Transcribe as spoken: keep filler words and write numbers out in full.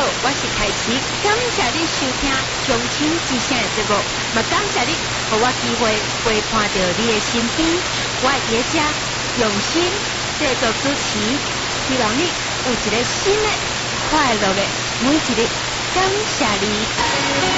我是凯西，感谢你收听《相亲之声》的节目，嘛感谢你，给我机会陪伴到你的身边，我会伫遮用心制作主持，希望你有一个新的快乐的每一日，感谢你。